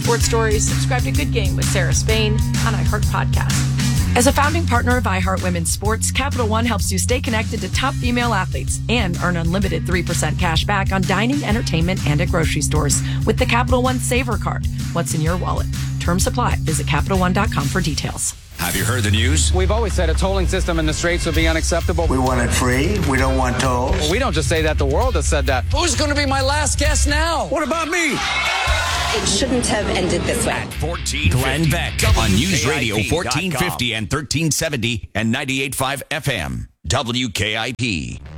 sports stories, subscribe to Good Game with Sarah Spain on iHeart Podcast. As a founding partner of iHeart Women's Sports, Capital One helps you stay connected to top female athletes and earn unlimited 3% cash back on dining, entertainment, and at grocery stores with the Capital One Saver Card. What's in your wallet? Terms apply. Visit CapitalOne.com for details. Have you heard the news? We've always said a tolling system in the Straits would be unacceptable. We want it free. We don't want tolls. Well, we don't just say that. The world has said that. Who's going to be my last guest now? What about me? It shouldn't have ended this way. At 1450. Glenn Beck on News Radio 1450 and 1370 and 98.5 FM. WKIP.